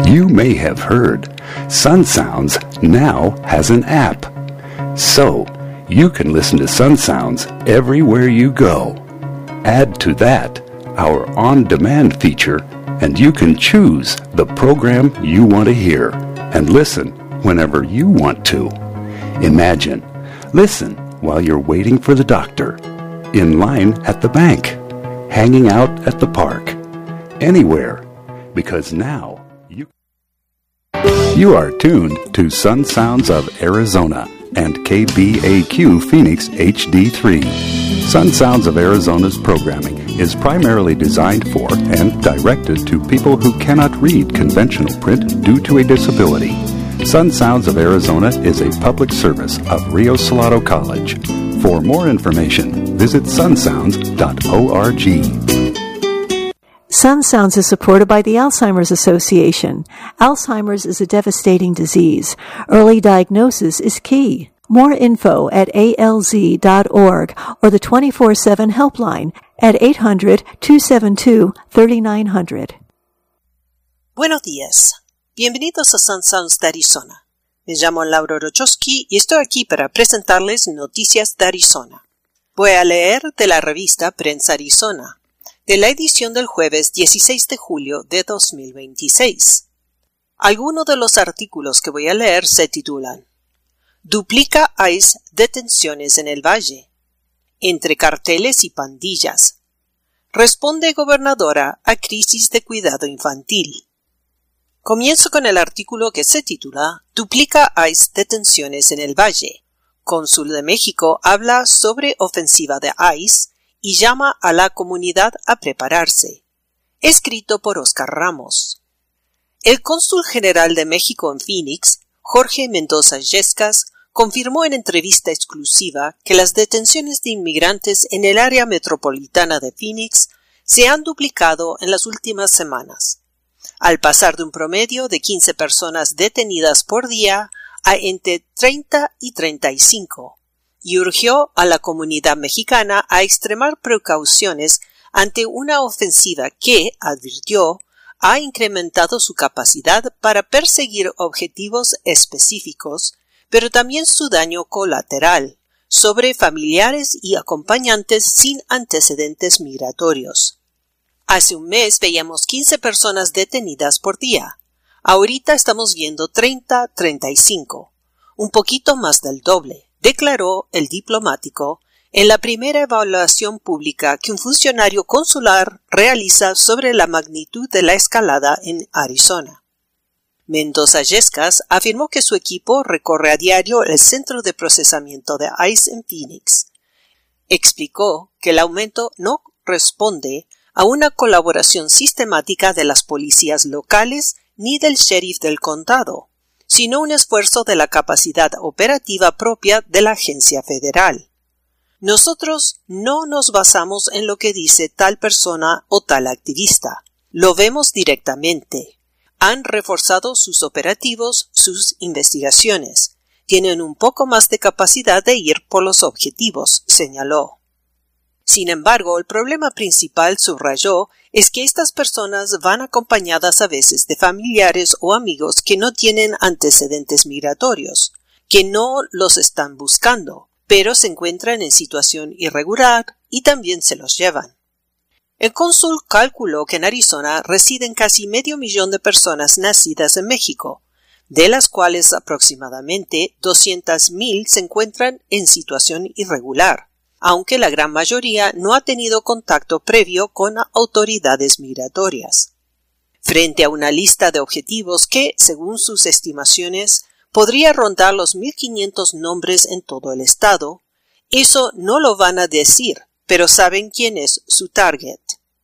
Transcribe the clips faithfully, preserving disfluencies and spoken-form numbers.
You may have heard Sun Sounds now has an app. So, you can listen to Sun Sounds everywhere you go. Add to that our on-demand feature, and you can choose the program you want to hear and listen whenever you want to. Imagine, listen while you're waiting for the doctor, in line at the bank, hanging out at the park, anywhere, because now you you are tuned to Sun Sounds of Arizona and K B A Q Phoenix H D three. Sun Sounds of Arizona's programming is primarily designed for and directed to people who cannot read conventional print due to a disability. Sun Sounds of Arizona is a public service of Rio Salado College. For more information, visit sun sounds dot org. Sun Sounds is supported by the Alzheimer's Association. Alzheimer's is a devastating disease. Early diagnosis is key. More info at A L Z dot org or the twenty-four seven helpline at eight hundred, two seven two, three nine zero zero. Buenos días. Bienvenidos a Sun Sounds de Arizona. Me llamo Laura Rochowski y estoy aquí para presentarles noticias de Arizona. Voy a leer de la revista Prensa Arizona, de la edición del jueves dieciséis de julio de dos mil veintiséis. Algunos de los artículos que voy a leer se titulan: Duplica ICE detenciones en el Valle. Entre carteles y pandillas. Responde gobernadora a crisis de cuidado infantil. Comienzo con el artículo que se titula Duplica ICE detenciones en el Valle. Cónsul de México habla sobre ofensiva de ICE y llama a la comunidad a prepararse. Escrito por Oscar Ramos. El cónsul general de México en Phoenix, Jorge Mendoza Yescas, confirmó en entrevista exclusiva que las detenciones de inmigrantes en el área metropolitana de Phoenix se han duplicado en las últimas semanas, al pasar de un promedio de quince personas detenidas por día a entre treinta y treinta y cinco, y urgió a la comunidad mexicana a extremar precauciones ante una ofensiva que, advirtió, ha incrementado su capacidad para perseguir objetivos específicos, pero también su daño colateral sobre familiares y acompañantes sin antecedentes migratorios. Hace un mes veíamos quince personas detenidas por día. Ahorita estamos viendo treinta a treinta y cinco, un poquito más del doble, declaró el diplomático en la primera evaluación pública que un funcionario consular realiza sobre la magnitud de la escalada en Arizona. Mendoza Yescas afirmó que su equipo recorre a diario el centro de procesamiento de ICE en Phoenix. Explicó que el aumento no responde a una colaboración sistemática de las policías locales ni del sheriff del condado, sino un esfuerzo de la capacidad operativa propia de la agencia federal. Nosotros no nos basamos en lo que dice tal persona o tal activista. Lo vemos directamente. Han reforzado sus operativos, sus investigaciones. Tienen un poco más de capacidad de ir por los objetivos, señaló. Sin embargo, el problema principal, subrayó, es que estas personas van acompañadas a veces de familiares o amigos que no tienen antecedentes migratorios, que no los están buscando, pero se encuentran en situación irregular y también se los llevan. El cónsul calculó que en Arizona residen casi medio millón de personas nacidas en México, de las cuales aproximadamente doscientas mil se encuentran en situación irregular, aunque la gran mayoría no ha tenido contacto previo con autoridades migratorias. Frente a una lista de objetivos que, según sus estimaciones, podría rondar los mil quinientos nombres en todo el estado, eso no lo van a decir, pero saben quién es su target.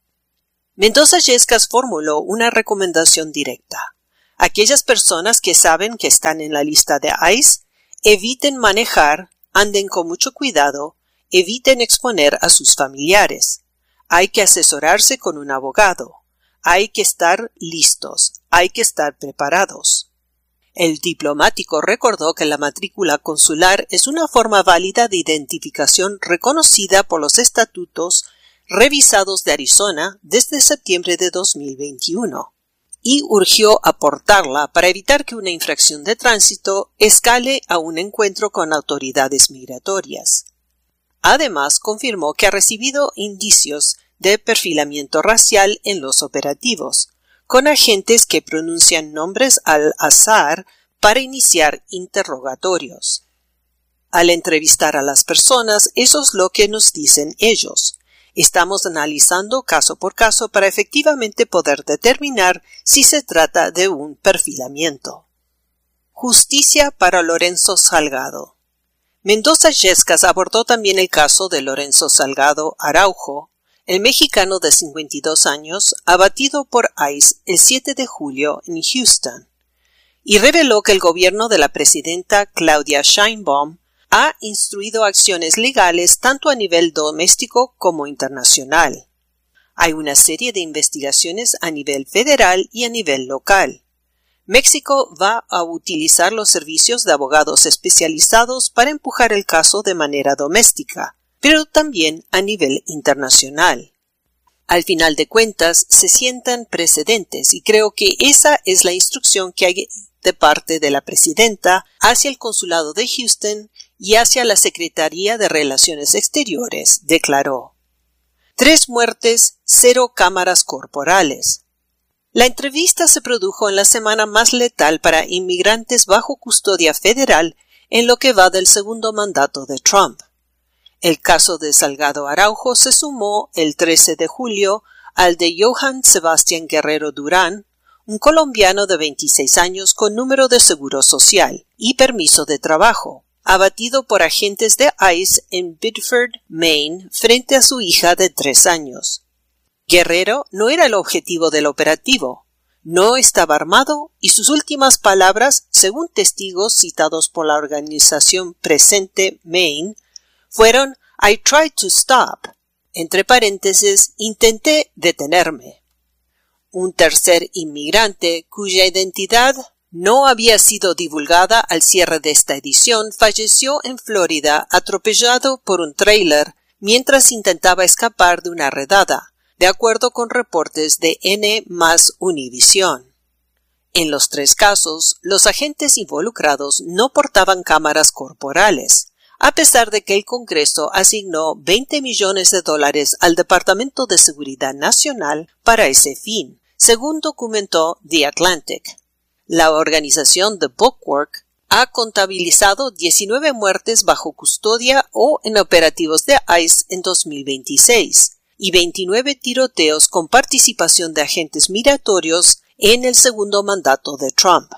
Mendoza Yescas formuló una recomendación directa. Aquellas personas que saben que están en la lista de ICE, eviten manejar, anden con mucho cuidado, eviten exponer a sus familiares. Hay que asesorarse con un abogado. Hay que estar listos. Hay que estar preparados. El diplomático recordó que la matrícula consular es una forma válida de identificación reconocida por los estatutos revisados de Arizona desde septiembre de dos mil veintiuno. y urgió aportarla para evitar que una infracción de tránsito escale a un encuentro con autoridades migratorias. Además, confirmó que ha recibido indicios de perfilamiento racial en los operativos, con agentes que pronuncian nombres al azar para iniciar interrogatorios. Al entrevistar a las personas, eso es lo que nos dicen ellos. Estamos analizando caso por caso para efectivamente poder determinar si se trata de un perfilamiento. Justicia para Lorenzo Salgado. Mendoza Yescas abordó también el caso de Lorenzo Salgado Araujo, el mexicano de cincuenta y dos años, abatido por ICE el siete de julio en Houston, y reveló que el gobierno de la presidenta Claudia Sheinbaum ha instruido acciones legales tanto a nivel doméstico como internacional. Hay una serie de investigaciones a nivel federal y a nivel local. México va a utilizar los servicios de abogados especializados para empujar el caso de manera doméstica, pero también a nivel internacional. Al final de cuentas, se sientan precedentes y creo que esa es la instrucción que hay de parte de la presidenta hacia el consulado de Houston y hacia la Secretaría de Relaciones Exteriores, declaró. Tres muertes, cero cámaras corporales. La entrevista se produjo en la semana más letal para inmigrantes bajo custodia federal en lo que va del segundo mandato de Trump. El caso de Salgado Araujo se sumó el trece de julio al de Johann Sebastián Guerrero Durán, un colombiano de veintiséis años con número de seguro social y permiso de trabajo, abatido por agentes de ICE en Biddeford, Maine, frente a su hija de tres años. Guerrero no era el objetivo del operativo, no estaba armado y sus últimas palabras, según testigos citados por la organización Presente Maine, fueron I tried to stop, entre paréntesis, intenté detenerme. Un tercer inmigrante, cuya identidad no había sido divulgada al cierre de esta edición, falleció en Florida atropellado por un tráiler mientras intentaba escapar de una redada, de acuerdo con reportes de N más Univisión. En los tres casos, los agentes involucrados no portaban cámaras corporales, a pesar de que el Congreso asignó veinte millones de dólares al Departamento de Seguridad Nacional para ese fin, según documentó The Atlantic. La organización The Bookwork ha contabilizado diecinueve muertes bajo custodia o en operativos de ICE en dos mil veintiséis y veintinueve tiroteos con participación de agentes migratorios en el segundo mandato de Trump.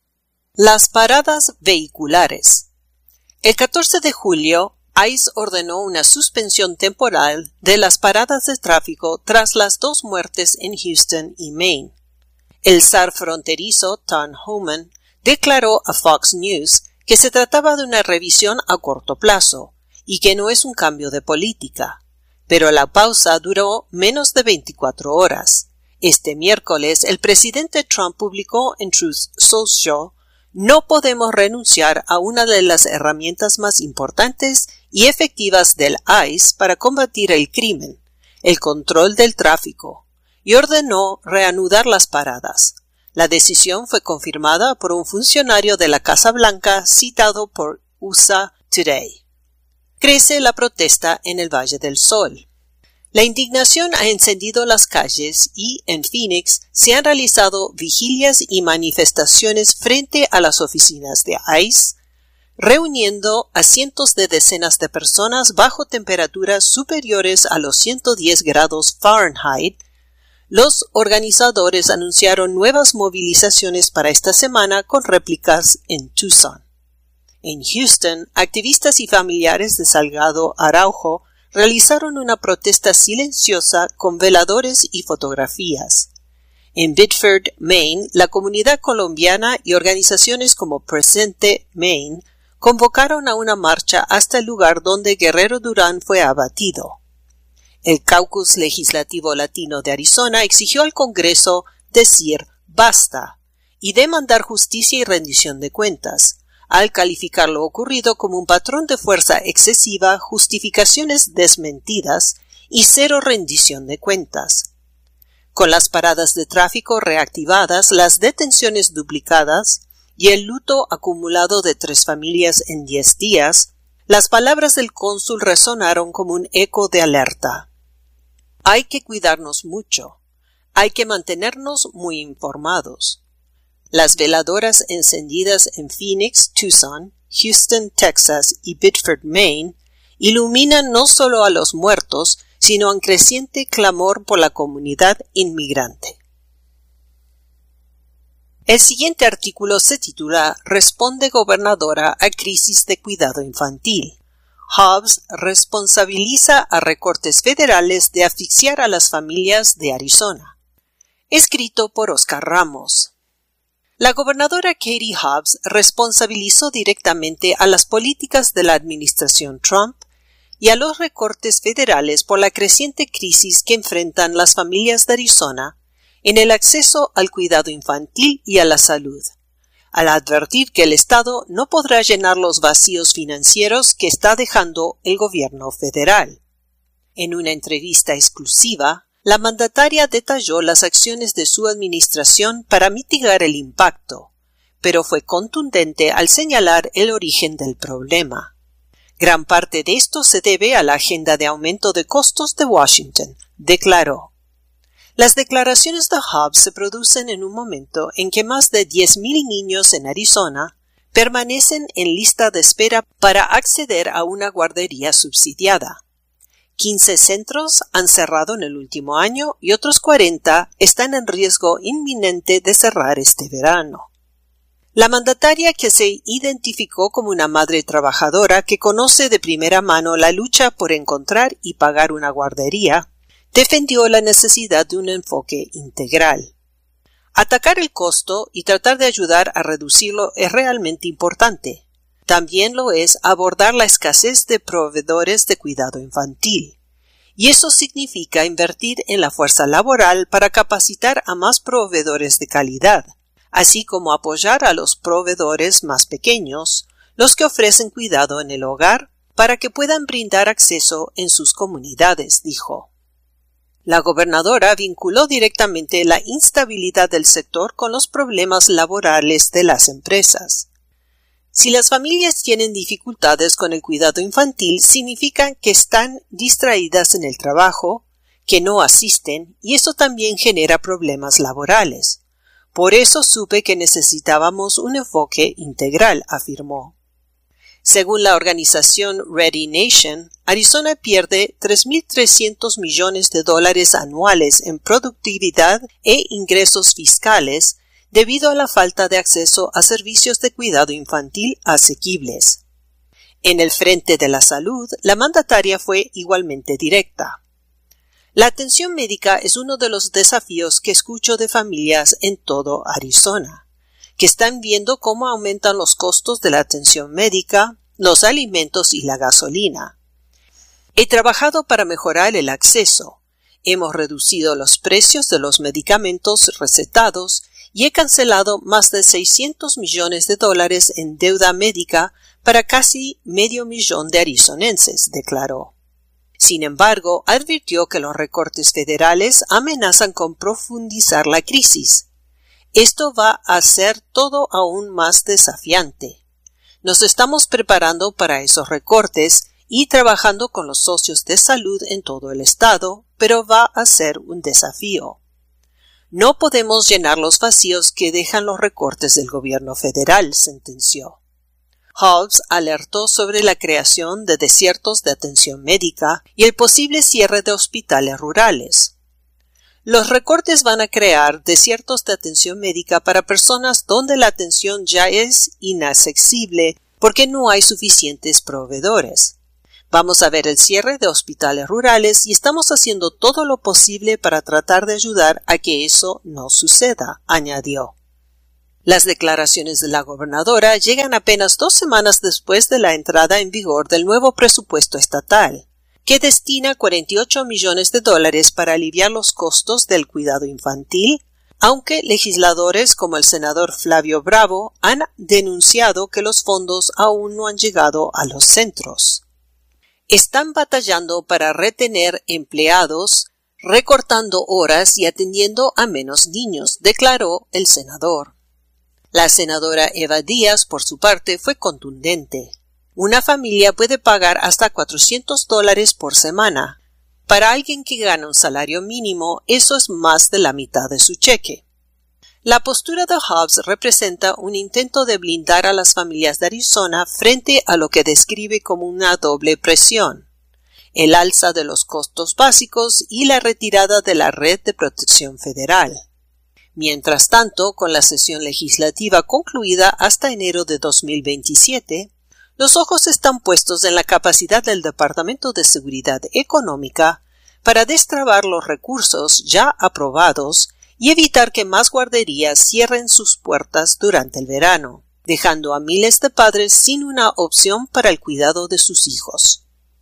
Las paradas vehiculares. El catorce de julio, ICE ordenó una suspensión temporal de las paradas de tráfico tras las dos muertes en Houston y Maine. El zar fronterizo Tom Homan declaró a Fox News que se trataba de una revisión a corto plazo y que no es un cambio de política, pero la pausa duró menos de veinticuatro horas. Este miércoles, el presidente Trump publicó en Truth Social: no podemos renunciar a una de las herramientas más importantes y efectivas del ICE para combatir el crimen, el control del tráfico, y ordenó reanudar las paradas. La decisión fue confirmada por un funcionario de la Casa Blanca citado por U S A Today. Crece la protesta en el Valle del Sol. La indignación ha encendido las calles y, en Phoenix, se han realizado vigilias y manifestaciones frente a las oficinas de ICE, reuniendo a cientos de decenas de personas bajo temperaturas superiores a los ciento diez grados Fahrenheit. Los organizadores anunciaron nuevas movilizaciones para esta semana con réplicas en Tucson. En Houston, activistas y familiares de Salgado Araujo realizaron una protesta silenciosa con veladores y fotografías. En Biddeford, Maine, la comunidad colombiana y organizaciones como Presente Maine convocaron a una marcha hasta el lugar donde Guerrero Durán fue abatido. El Caucus Legislativo Latino de Arizona exigió al Congreso decir basta y demandar justicia y rendición de cuentas, al calificar lo ocurrido como un patrón de fuerza excesiva, justificaciones desmentidas y cero rendición de cuentas. con las paradas de tráfico reactivadas, las detenciones duplicadas y el luto acumulado de tres familias en diez días, las palabras del cónsul resonaron como un eco de alerta. Hay que cuidarnos mucho. Hay que mantenernos muy informados. Las veladoras encendidas en Phoenix, Tucson, Houston, Texas y Biddeford, Maine, iluminan no solo a los muertos, sino a un creciente clamor por la comunidad inmigrante. El siguiente artículo se titula Responde gobernadora a crisis de cuidado infantil. Hobbs responsabiliza a recortes federales de asfixiar a las familias de Arizona. Escrito por Oscar Ramos. La gobernadora Katie Hobbs responsabilizó directamente a las políticas de la administración Trump y a los recortes federales por la creciente crisis que enfrentan las familias de Arizona en el acceso al cuidado infantil y a la salud, al advertir que el Estado no podrá llenar los vacíos financieros que está dejando el gobierno federal. En una entrevista exclusiva, la mandataria detalló las acciones de su administración para mitigar el impacto, pero fue contundente al señalar el origen del problema. Gran parte de esto se debe a la agenda de aumento de costos de Washington, declaró. Las declaraciones de Hobbs se producen en un momento en que más de diez mil niños en Arizona permanecen en lista de espera para acceder a una guardería subsidiada. quince centros han cerrado en el último año y otros cuarenta están en riesgo inminente de cerrar este verano. La mandataria, que se identificó como una madre trabajadora que conoce de primera mano la lucha por encontrar y pagar una guardería, defendió la necesidad de un enfoque integral. Atacar el costo y tratar de ayudar a reducirlo es realmente importante. También lo es abordar la escasez de proveedores de cuidado infantil. Y eso significa invertir en la fuerza laboral para capacitar a más proveedores de calidad, así como apoyar a los proveedores más pequeños, los que ofrecen cuidado en el hogar, para que puedan brindar acceso en sus comunidades, dijo. La gobernadora vinculó directamente la instabilidad del sector con los problemas laborales de las empresas. Si las familias tienen dificultades con el cuidado infantil, significa que están distraídas en el trabajo, que no asisten, y eso también genera problemas laborales. Por eso supe que necesitábamos un enfoque integral, afirmó. Según la organización Ready Nation, Arizona pierde tres mil trescientos millones de dólares anuales en productividad e ingresos fiscales debido a la falta de acceso a servicios de cuidado infantil asequibles. En el frente de la salud, la mandataria fue igualmente directa. La atención médica es uno de los desafíos que escucho de familias en todo Arizona, que están viendo cómo aumentan los costos de la atención médica, los alimentos y la gasolina. He trabajado para mejorar el acceso. Hemos reducido los precios de los medicamentos recetados y he cancelado más de seiscientos millones de dólares en deuda médica para casi medio millón de arizonenses, declaró. Sin embargo, advirtió que los recortes federales amenazan con profundizar la crisis. Esto va a hacer todo aún más desafiante. Nos estamos preparando para esos recortes y trabajando con los socios de salud en todo el estado, pero va a ser un desafío. No podemos llenar los vacíos que dejan los recortes del gobierno federal, sentenció. Hobbs alertó sobre la creación de desiertos de atención médica y el posible cierre de hospitales rurales. Los recortes van a crear desiertos de atención médica para personas donde la atención ya es inaccesible porque no hay suficientes proveedores. Vamos a ver el cierre de hospitales rurales y estamos haciendo todo lo posible para tratar de ayudar a que eso no suceda, añadió. Las declaraciones de la gobernadora llegan apenas dos semanas después de la entrada en vigor del nuevo presupuesto estatal, que destina cuarenta y ocho millones de dólares para aliviar los costos del cuidado infantil, aunque legisladores como el senador Flavio Bravo han denunciado que los fondos aún no han llegado a los centros. Están batallando para retener empleados, recortando horas y atendiendo a menos niños, declaró el senador. La senadora Eva Díaz, por su parte, fue contundente. Una familia puede pagar hasta cuatrocientos dólares por semana. Para alguien que gana un salario mínimo, eso es más de la mitad de su cheque. La postura de Hobbs representa un intento de blindar a las familias de Arizona frente a lo que describe como una doble presión: el alza de los costos básicos y la retirada de la red de protección federal. Mientras tanto, con la sesión legislativa concluida hasta enero de dos mil veintisiete, los ojos están puestos en la capacidad del Departamento de Seguridad Económica para destrabar los recursos ya aprobados y evitar que más guarderías cierren sus puertas durante el verano, dejando a miles de padres sin una opción para el cuidado de sus hijos.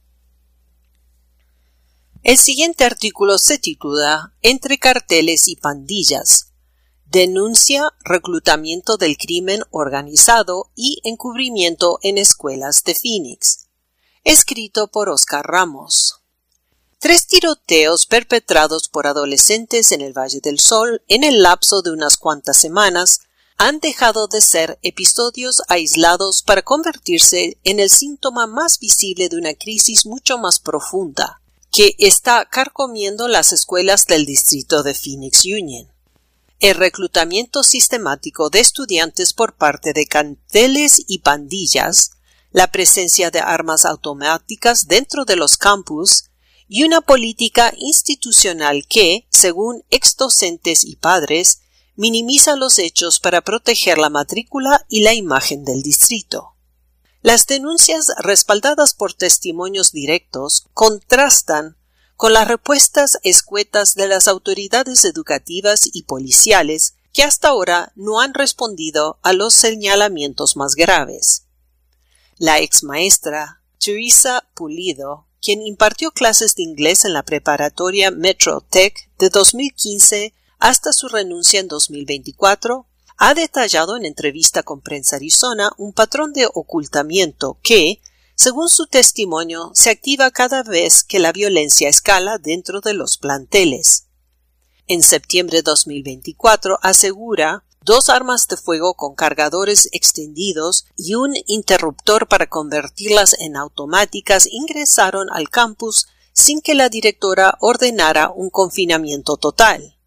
El siguiente artículo se titula Entre carteles y pandillas. Denuncia reclutamiento del crimen organizado y encubrimiento en escuelas de Phoenix. Escrito por Oscar Ramos. Tres tiroteos perpetrados por adolescentes en el Valle del Sol en el lapso de unas cuantas semanas han dejado de ser episodios aislados para convertirse en el síntoma más visible de una crisis mucho más profunda, que está carcomiendo las escuelas del distrito de Phoenix Union. El reclutamiento sistemático de estudiantes por parte de carteles y pandillas, la presencia de armas automáticas dentro de los campus y una política institucional que, según exdocentes y padres, minimiza los hechos para proteger la matrícula y la imagen del distrito. Las denuncias respaldadas por testimonios directos contrastan con las respuestas escuetas de las autoridades educativas y policiales que hasta ahora no han respondido a los señalamientos más graves. La ex maestra Teresa Pulido, quien impartió clases de inglés en la preparatoria Metro Tech de dos mil quince hasta su renuncia en dos mil veinticuatro, ha detallado en entrevista con Prensa Arizona un patrón de ocultamiento que, según su testimonio, se activa cada vez que la violencia escala dentro de los planteles. En septiembre de dos mil veinticuatro asegura dos armas de fuego con cargadores extendidos y un interruptor para convertirlas en automáticas ingresaron al campus sin que la directora ordenara un confinamiento total.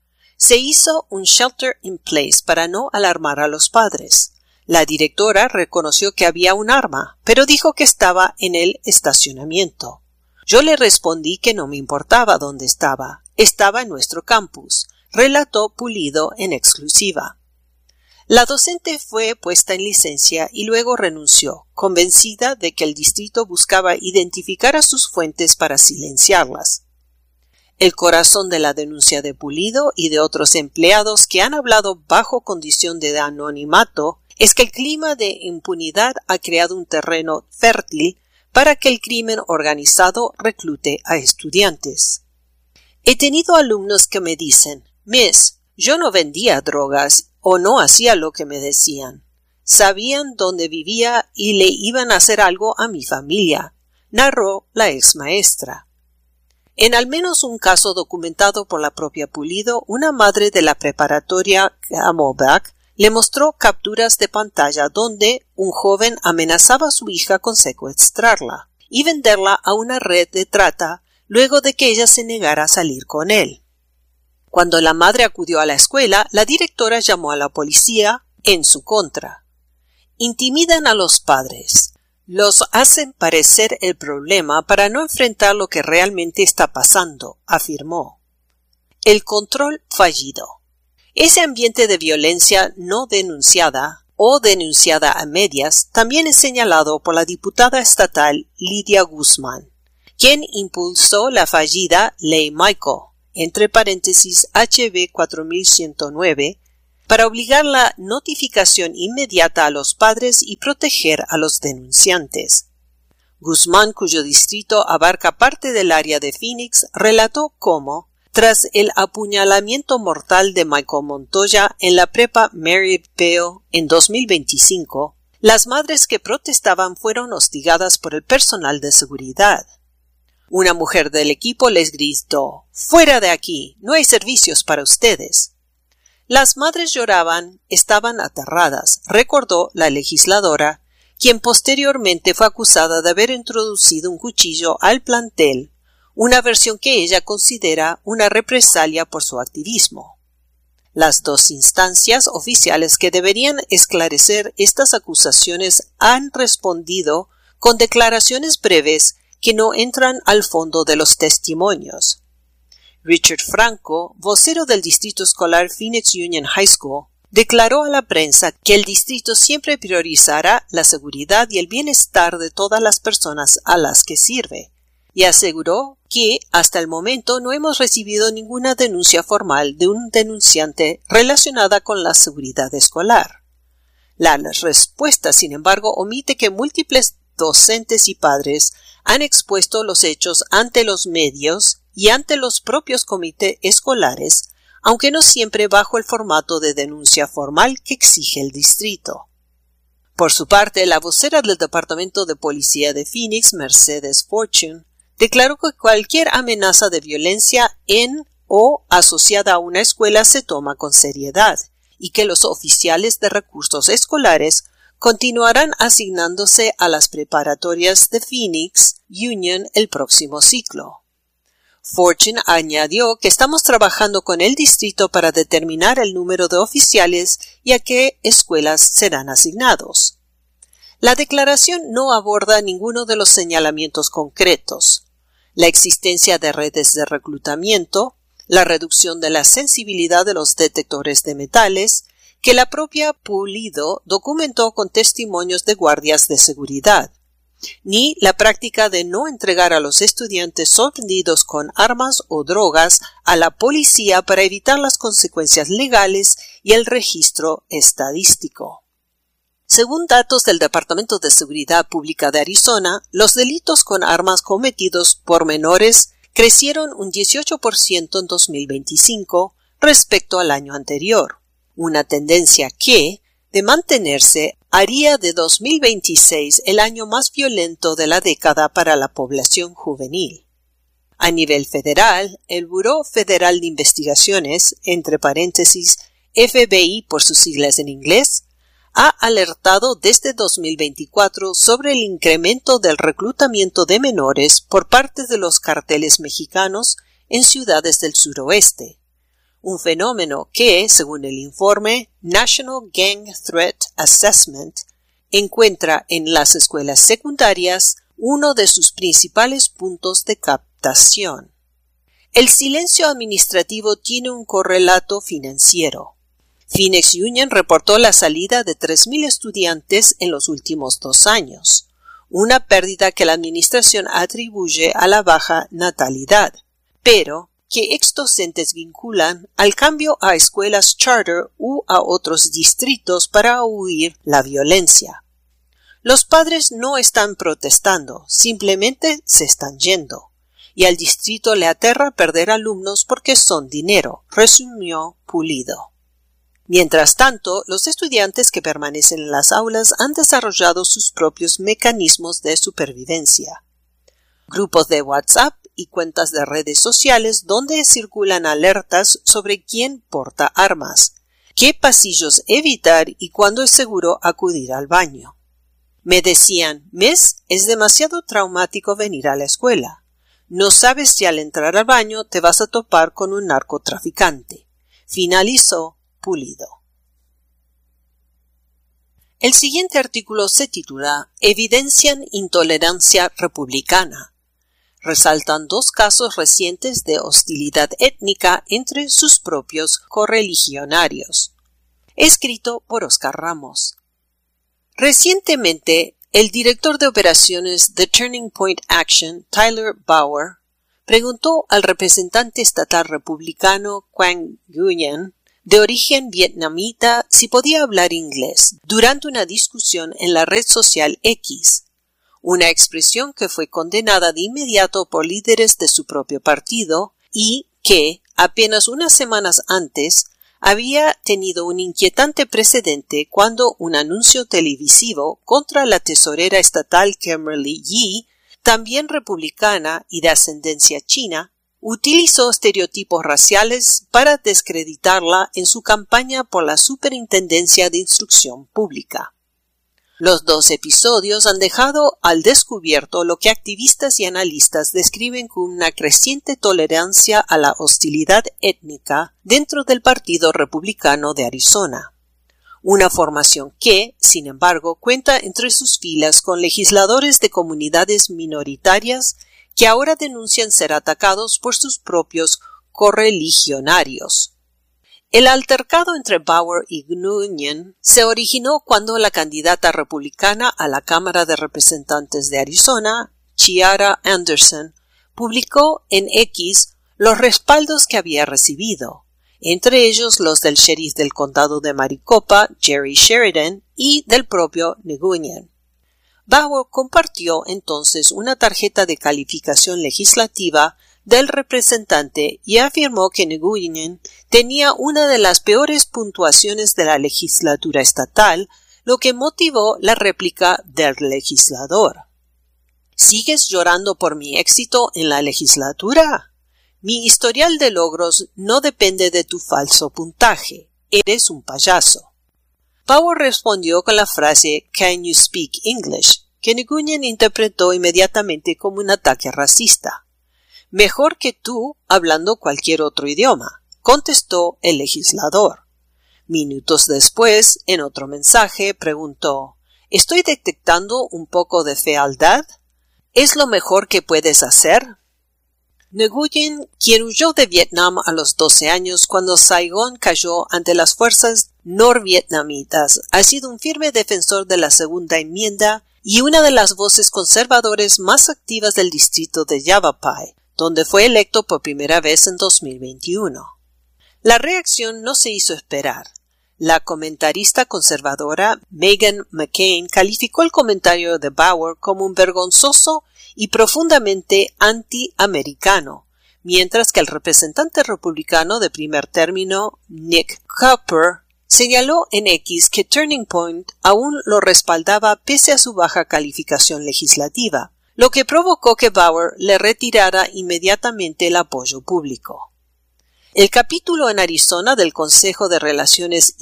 Se hizo un shelter in place para no alarmar a los padres. La directora reconoció que había un arma, pero dijo que estaba en el estacionamiento. Yo le respondí que no me importaba dónde estaba. Estaba en nuestro campus, relató Pulido en exclusiva. La docente fue puesta en licencia y luego renunció, convencida de que el distrito buscaba identificar a sus fuentes para silenciarlas. El corazón de la denuncia de Pulido y de otros empleados que han hablado bajo condición de anonimato es que el clima de impunidad ha creado un terreno fértil para que el crimen organizado reclute a estudiantes. He tenido alumnos que me dicen, Miss, yo no vendía drogas o no hacía lo que me decían. Sabían dónde vivía y le iban a hacer algo a mi familia, narró la ex maestra. En al menos un caso documentado por la propia Pulido, una madre de la preparatoria Camelback le mostró capturas de pantalla donde un joven amenazaba a su hija con secuestrarla y venderla a una red de trata luego de que ella se negara a salir con él. Cuando la madre acudió a la escuela, la directora llamó a la policía en su contra. Intimidan a los padres. Los hacen parecer el problema para no enfrentar lo que realmente está pasando, afirmó. El control fallido. Ese ambiente de violencia no denunciada o denunciada a medias también es señalado por la diputada estatal Lidia Guzmán, quien impulsó la fallida Ley Michael, entre paréntesis H B cuatro mil ciento nueve, para obligar la notificación inmediata a los padres y proteger a los denunciantes. Guzmán, cuyo distrito abarca parte del área de Phoenix, relató cómo, tras el apuñalamiento mortal de Michael Montoya en la prepa Maryville en dos mil veinticinco, las madres que protestaban fueron hostigadas por el personal de seguridad. Una mujer del equipo les gritó: «¡Fuera de aquí! No hay servicios para ustedes». Las madres lloraban, estaban aterradas, recordó la legisladora, quien posteriormente fue acusada de haber introducido un cuchillo al plantel, una versión que ella considera una represalia por su activismo. Las dos instancias oficiales que deberían esclarecer estas acusaciones han respondido con declaraciones breves que no entran al fondo de los testimonios. Richard Franco, vocero del distrito escolar Phoenix Union High School, declaró a la prensa que el distrito siempre priorizará la seguridad y el bienestar de todas las personas a las que sirve, y aseguró que hasta el momento no hemos recibido ninguna denuncia formal de un denunciante relacionada con la seguridad escolar. La respuesta, sin embargo, omite que múltiples docentes y padres han expuesto los hechos ante los medios y ante los propios comités escolares, aunque no siempre bajo el formato de denuncia formal que exige el distrito. Por su parte, la vocera del Departamento de Policía de Phoenix, Mercedes Fortune, declaró que cualquier amenaza de violencia en o asociada a una escuela se toma con seriedad y que los oficiales de recursos escolares continuarán asignándose a las preparatorias de Phoenix Union el próximo ciclo. Fortune añadió que estamos trabajando con el distrito para determinar el número de oficiales y a qué escuelas serán asignados. La declaración no aborda ninguno de los señalamientos concretos: la existencia de redes de reclutamiento, la reducción de la sensibilidad de los detectores de metales, que la propia Pulido documentó con testimonios de guardias de seguridad, ni la práctica de no entregar a los estudiantes sorprendidos con armas o drogas a la policía para evitar las consecuencias legales y el registro estadístico. Según datos del Departamento de Seguridad Pública de Arizona, los delitos con armas cometidos por menores crecieron un dieciocho por ciento en dos mil veinticinco respecto al año anterior, una tendencia que, de mantenerse, haría de dos mil veintiséis el año más violento de la década para la población juvenil. A nivel federal, el Buró Federal de Investigaciones, entre paréntesis F B I por sus siglas en inglés, ha alertado desde dos mil veinticuatro sobre el incremento del reclutamiento de menores por parte de los carteles mexicanos en ciudades del suroeste, un fenómeno que, según el informe National Gang Threat Assessment, encuentra en las escuelas secundarias uno de sus principales puntos de captación. El silencio administrativo tiene un correlato financiero. Phoenix Union reportó la salida de tres mil estudiantes en los últimos dos años, una pérdida que la administración atribuye a la baja natalidad, pero que exdocentes vinculan al cambio a escuelas charter u a otros distritos para huir la violencia. Los padres no están protestando, simplemente se están yendo, y al distrito le aterra perder alumnos porque son dinero, resumió Pulido. Mientras tanto, los estudiantes que permanecen en las aulas han desarrollado sus propios mecanismos de supervivencia. Grupos de WhatsApp y cuentas de redes sociales donde circulan alertas sobre quién porta armas, qué pasillos evitar y cuándo es seguro acudir al baño. Me decían: Miss, es demasiado traumático venir a la escuela. No sabes si al entrar al baño te vas a topar con un narcotraficante. Finalizó Pulido. El siguiente artículo se titula Evidencian intolerancia republicana. Resaltan dos casos recientes de hostilidad étnica entre sus propios correligionarios. Escrito por Oscar Ramos. Recientemente, el director de operaciones de Turning Point Action, Tyler Bauer, preguntó al representante estatal republicano Quang Nguyen, de origen vietnamita, si podía hablar inglés durante una discusión en la red social X, una expresión que fue condenada de inmediato por líderes de su propio partido y que, apenas unas semanas antes, había tenido un inquietante precedente cuando un anuncio televisivo contra la tesorera estatal Kimberly Yee también republicana y de ascendencia china, utilizó estereotipos raciales para descreditarla en su campaña por la Superintendencia de Instrucción Pública. Los dos episodios han dejado al descubierto lo que activistas y analistas describen como una creciente tolerancia a la hostilidad étnica dentro del Partido Republicano de Arizona. Una formación que, sin embargo, cuenta entre sus filas con legisladores de comunidades minoritarias que ahora denuncian ser atacados por sus propios correligionarios. El altercado entre Bauer y Nguyen se originó cuando la candidata republicana a la Cámara de Representantes de Arizona, Chiara Anderson, publicó en X los respaldos que había recibido, entre ellos los del sheriff del condado de Maricopa, Jerry Sheridan, y del propio Nguyen. Bauer compartió entonces una tarjeta de calificación legislativa del representante y afirmó que Nguyen tenía una de las peores puntuaciones de la legislatura estatal, lo que motivó la réplica del legislador. ¿Sigues llorando por mi éxito en la legislatura? Mi historial de logros no depende de tu falso puntaje. Eres un payaso. Bauer respondió con la frase "Can you speak English?", que Nguyen interpretó inmediatamente como un ataque racista. Mejor que tú hablando cualquier otro idioma, contestó el legislador. Minutos después, en otro mensaje, preguntó, ¿estoy detectando un poco de fealdad? ¿Es lo mejor que puedes hacer? Nguyen, quien huyó de Vietnam a los doce años cuando Saigón cayó ante las fuerzas norvietnamitas, ha sido un firme defensor de la Segunda Enmienda y una de las voces conservadoras más activas del distrito de Yavapai, donde fue electo por primera vez en dos mil veintiuno. La reacción no se hizo esperar. La comentarista conservadora Meghan McCain calificó el comentario de Bauer como un vergonzoso y profundamente anti-americano, mientras que el representante republicano de primer término, Nick Cooper, señaló en X que Turning Point aún lo respaldaba pese a su baja calificación legislativa, lo que provocó que Bauer le retirara inmediatamente el apoyo público. El capítulo en Arizona del Consejo de Relaciones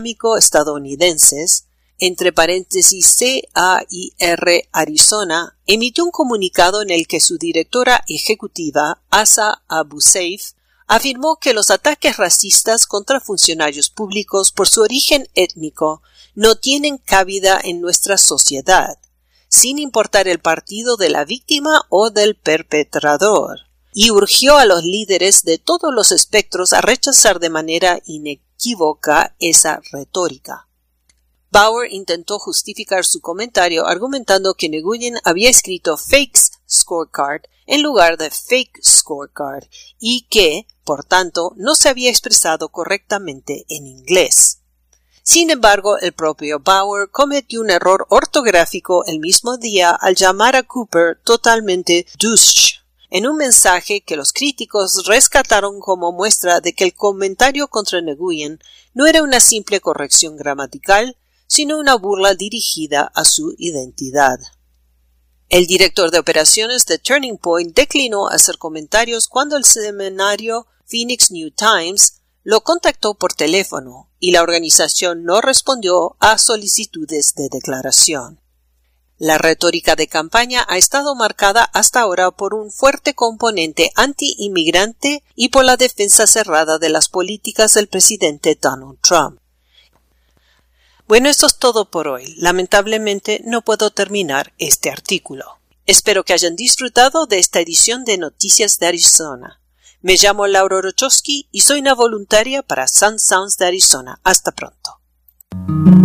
Islámico-Estadounidenses, entre paréntesis C A I R Arizona, emitió un comunicado en el que su directora ejecutiva, Asa Abu Saif, afirmó que los ataques racistas contra funcionarios públicos por su origen étnico no tienen cabida en nuestra sociedad, sin importar el partido de la víctima o del perpetrador, y urgió a los líderes de todos los espectros a rechazar de manera inequívoca esa retórica. Bauer intentó justificar su comentario argumentando que Nguyen había escrito fake scorecard en lugar de fake scorecard y que, por tanto, no se había expresado correctamente en inglés. Sin embargo, el propio Bauer cometió un error ortográfico el mismo día al llamar a Cooper totalmente douche, en un mensaje que los críticos rescataron como muestra de que el comentario contra Nguyen no era una simple corrección gramatical, sino una burla dirigida a su identidad. El director de operaciones de Turning Point declinó hacer comentarios cuando el semanario Phoenix New Times lo contactó por teléfono y la organización no respondió a solicitudes de declaración. La retórica de campaña ha estado marcada hasta ahora por un fuerte componente anti-inmigrante y por la defensa cerrada de las políticas del presidente Donald Trump. Bueno, esto es todo por hoy. Lamentablemente no puedo terminar este artículo. Espero que hayan disfrutado de esta edición de Noticias de Arizona. Me llamo Laura Orochowski y soy una voluntaria para Sun Sounds de Arizona. Hasta pronto.